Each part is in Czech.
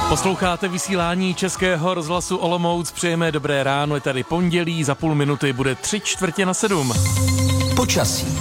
Posloucháte vysílání Českého rozhlasu Olomouc, přejeme dobré ráno, je tady pondělí, za půl minuty bude 6:45. Počasí.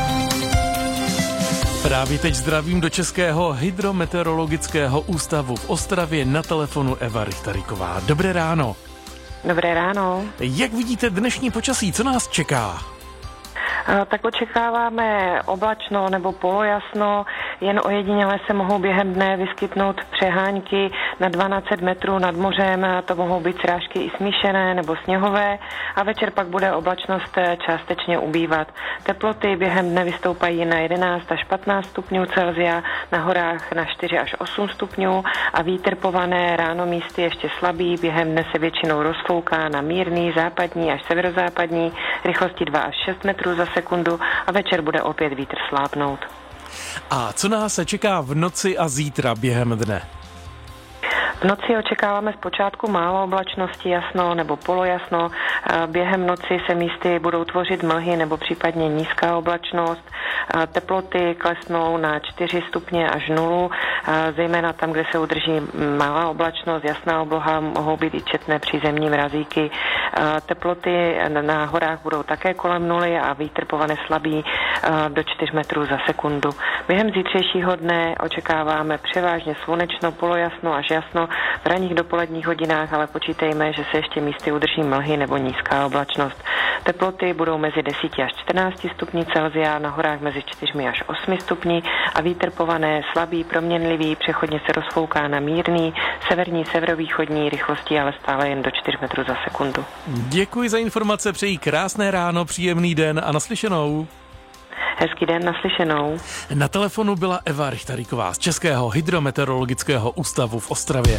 Právě teď zdravím do Českého hydrometeorologického ústavu v Ostravě, na telefonu Eva Richteriková. Dobré ráno. Dobré ráno. Jak vidíte dnešní počasí, co nás čeká? Tak očekáváme oblačno nebo polojasno, jen ojediněle se mohou během dne vyskytnout přehánky na 12 metrů nad mořem, to mohou být srážky i smíšené nebo sněhové a večer pak bude oblačnost částečně ubývat. Teploty během dne vystoupají na 11 až 15 stupňů Celsia, na horách na 4 až 8 stupňů a vítr pované ráno místy ještě slabý, během dne se většinou rozfouká na mírný západní až severozápadní rychlosti 2 až 6 metrů za sekundu a večer bude opět vítr slábnout. A co nás čeká v noci a zítra během dne? V noci očekáváme zpočátku málo oblačnosti, jasno nebo polojasno. Během noci se místy budou tvořit mlhy nebo případně nízká oblačnost. Teploty klesnou na 4 stupně až 0, zejména tam, kde se udrží malá oblačnost, jasná obloha, mohou být i četné přízemní mrazíky. Teploty na horách budou také kolem 0 a vítr povane slabý do 4 metrů za sekundu. Během zítřejšího dne očekáváme převážně slunečno, polojasno až jasno v ranních dopoledních hodinách, ale počítejme, že se ještě místy udrží mlhy nebo nízká oblačnost. Teploty budou mezi 10 až 14 stupni Celsia, na horách mezi 4 až 8 stupni a vítr pované slabý, proměnlivý, přechodně se rozfouká na mírný, severní, severovýchodní rychlosti, ale stále jen do 4 metrů za sekundu. Děkuji za informace, přeji krásné ráno, příjemný den a naslyšenou. Hezký den, naslyšenou. Na telefonu byla Eva Richteriková z Českého hydrometeorologického ústavu v Ostravě.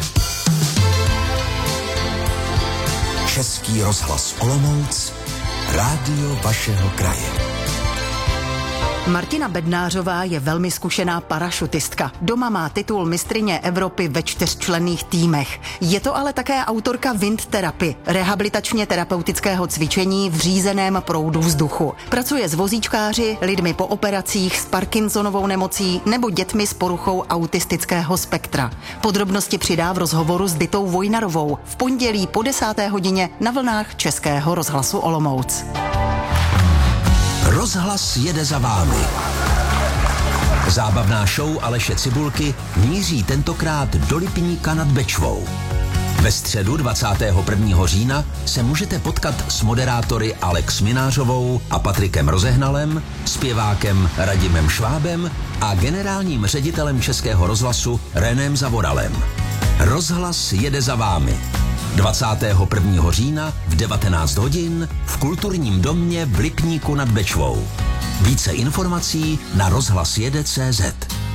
Český rozhlas Olomouc, rádio vašeho kraje. Martina Bednářová je velmi zkušená parašutistka. Doma má titul mistryně Evropy ve 4členných týmech. Je to ale také autorka Wind Therapy, rehabilitačně terapeutického cvičení v řízeném proudu vzduchu. Pracuje s vozíčkáři, lidmi po operacích, s Parkinsonovou nemocí nebo dětmi s poruchou autistického spektra. Podrobnosti přidá v rozhovoru s Ditou Vojnarovou v pondělí po 10. hodině na vlnách Českého rozhlasu Olomouc. Rozhlas jede za vámi. Zábavná show Aleše Cibulky míří tentokrát do Lipníka nad Bečvou. Ve středu 21. října se můžete potkat s moderátory Alex Minářovou a Patrikem Rozehnalem, zpěvákem Radimem Švábem a generálním ředitelem Českého rozhlasu Renem Zavoralem. Rozhlas jede za vámi. 21. října v 19 hodin v Kulturním domě v Lipníku nad Bečvou. Více informací na rozhlasjede.cz.